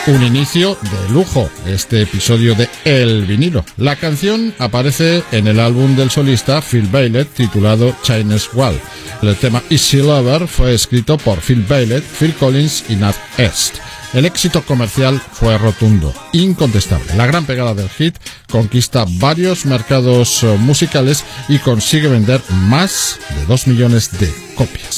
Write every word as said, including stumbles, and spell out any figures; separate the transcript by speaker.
Speaker 1: Un inicio de lujo, este episodio de El Vinilo. La canción aparece en el álbum del solista Phil Bailey titulado Chinese Wall. El tema Easy Lover fue escrito por Phil Bailey, Phil Collins y Nat East. El éxito comercial fue rotundo, incontestable. La gran pegada del hit conquista varios mercados musicales y consigue vender más de dos millones de copias.